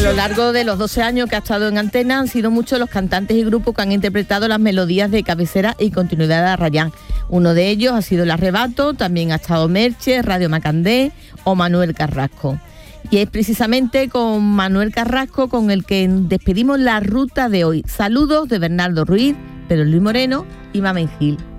lo largo de los 12 años que ha estado en antena han sido muchos los cantantes y grupos que han interpretado las melodías de cabecera y continuidad de Arrayán. Uno de ellos ha sido El Arrebato, también ha estado Merche, Radio Macandé o Manuel Carrasco. Y es precisamente con Manuel Carrasco con el que despedimos la ruta de hoy. Saludos de Bernardo Ruiz, Pedro Luis Moreno y Mamen Gil.